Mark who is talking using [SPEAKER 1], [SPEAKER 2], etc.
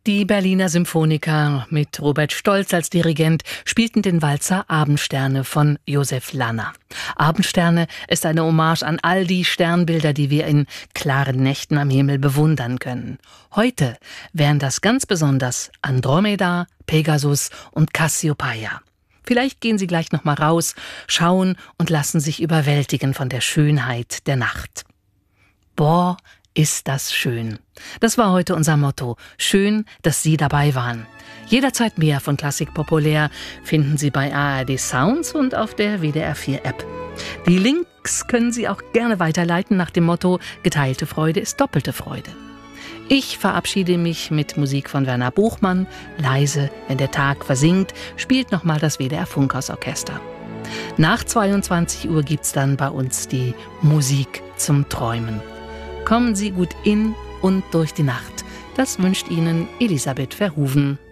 [SPEAKER 1] Die Berliner Symphoniker mit Robert Stolz als Dirigent spielten den Walzer Abendsterne von Josef Lanner. Abendsterne ist eine Hommage an all die Sternbilder, die wir in klaren Nächten am Himmel bewundern können. Heute wären das ganz besonders Andromeda, Pegasus und Cassiopeia. Vielleicht gehen Sie gleich noch mal raus, schauen und lassen sich überwältigen von der Schönheit der Nacht. Boah, ist das schön. Das war heute unser Motto. Schön, dass Sie dabei waren. Jederzeit mehr von Klassik Populär finden Sie bei ARD Sounds und auf der WDR 4 App. Die Links können Sie auch gerne weiterleiten nach dem Motto: geteilte Freude ist doppelte Freude. Ich verabschiede mich mit Musik von Werner Buchmann. Leise, wenn der Tag versinkt, spielt nochmal das WDR Funkhausorchester. Nach 22 Uhr gibt's dann bei uns die Musik zum Träumen. Kommen Sie gut in und durch die Nacht. Das wünscht Ihnen Elisabeth Verhoeven.